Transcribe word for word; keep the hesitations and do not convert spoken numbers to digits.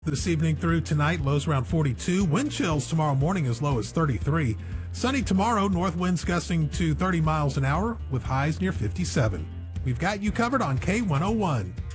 This evening through tonight, lows around forty-two. Wind chills tomorrow morning as low as thirty-three. Sunny tomorrow, north winds gusting to thirty miles an hour with highs near fifty-seven. We've got you covered on K one oh one.